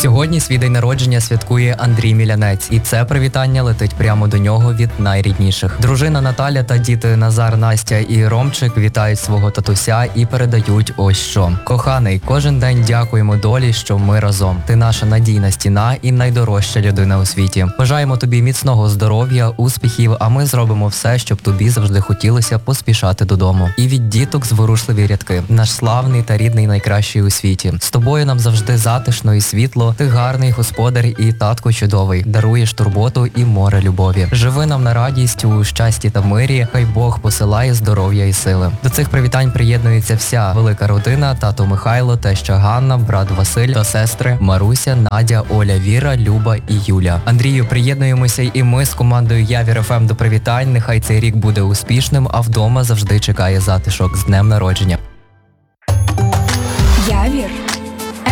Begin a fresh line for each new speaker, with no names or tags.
Сьогодні свій день народження святкує Андрій Мілянець, і це привітання летить прямо до нього від найрідніших. Дружина Наталя та діти Назар, Настя і Ромчик вітають свого татуся і передають ось що. Коханий, кожен день дякуємо долі, що ми разом. Ти наша надійна стіна і найдорожча людина у світі. Бажаємо тобі міцного здоров'я, успіхів, а ми зробимо все, щоб тобі завжди хотілося поспішати додому. І від діток зворушливі рядки. Наш славний та рідний найкращий у світі. З тобою нам завжди затишно і світло. Ти гарний господар і татко чудовий. Даруєш турботу і море любові. Живи нам на радість у щасті та мирі. Хай Бог посилає здоров'я і сили. До цих привітань приєднується вся велика родина: тато Михайло, теща Ганна, брат Василь та сестри Маруся, Надя, Оля, Віра, Люба і Юля. Андрію, приєднуємося і ми з командою Явір ФМ до привітань. Нехай цей рік буде успішним, а вдома завжди чекає затишок. З днем народження.